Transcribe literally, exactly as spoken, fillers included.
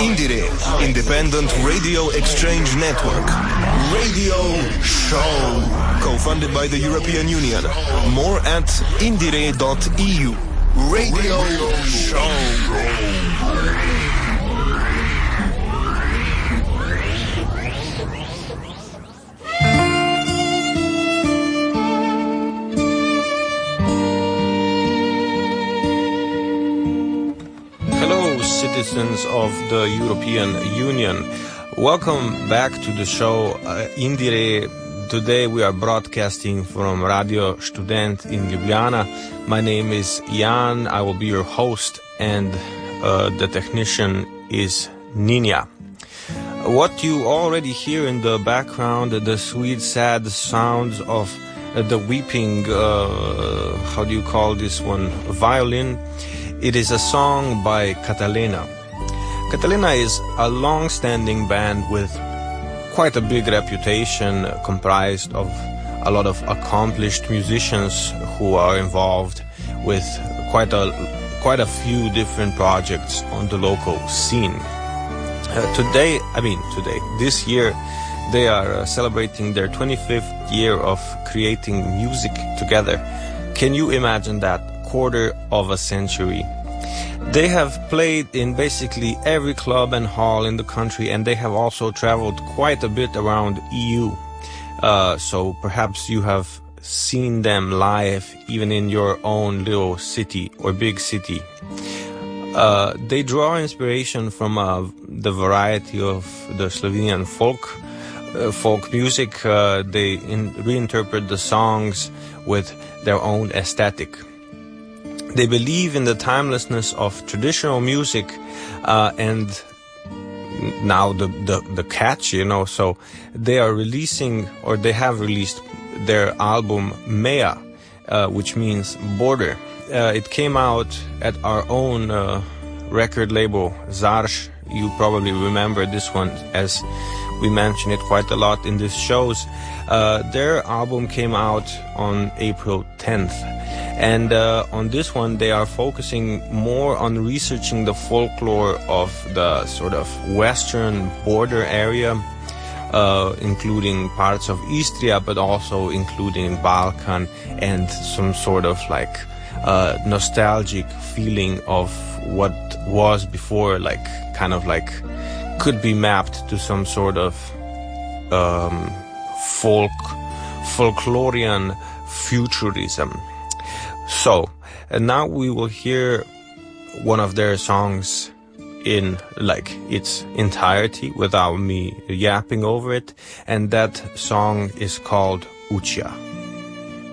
Indire, Independent Radio Exchange Network. Radio Show. Co-funded by the European Union. More at indire dot e u. Radio Show. Citizens of the European Union. Welcome back to the show uh, Indire. Today we are broadcasting from Radio Student in Ljubljana. My name is Jan, I will be your host, and uh, the technician is Nina. What you already hear in the background, the sweet sad sounds of uh, the weeping, uh, how do you call this one, violin. It is a song by Catalina. Catalina is a long-standing band with quite a big reputation, comprised of a lot of accomplished musicians who are involved with quite a quite a few different projects on the local scene. Uh, today, I mean today, this year, they are uh, celebrating their twenty-fifth year of creating music together. Can you imagine that? Quarter of a century. They have played in basically every club and hall in the country, and they have also traveled quite a bit around E U. Uh, so perhaps you have seen them live even in your own little city or big city. Uh, they draw inspiration from uh, the variety of the Slovenian folk uh, folk music. Uh, they in, reinterpret the songs with their own aesthetic. They believe in the timelessness of traditional music, uh, and now the, the, the catch, you know, so they are releasing, or they have released their album Meja, uh, which means border. Uh, it came out at our own uh, record label, Zarsh. You probably remember this one, as we mention it quite a lot in these shows. Uh, their album came out on April tenth. And uh, on this one, they are focusing more on researching the folklore of the sort of western border area, uh, including parts of Istria, but also including Balkan, and some sort of like uh, nostalgic feeling of what was before, like kind of like could be mapped to some sort of um, folk, folklorian futurism. So, and now we will hear one of their songs in like its entirety without me yapping over it, and that song is called Ucia.